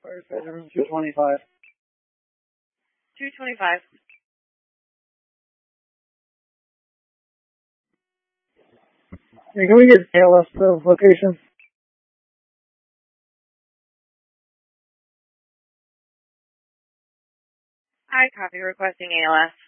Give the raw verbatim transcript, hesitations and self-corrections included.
Firefighter room two twenty-five. two twenty-five. Hey, can we get A L S to location? I copy requesting A L S.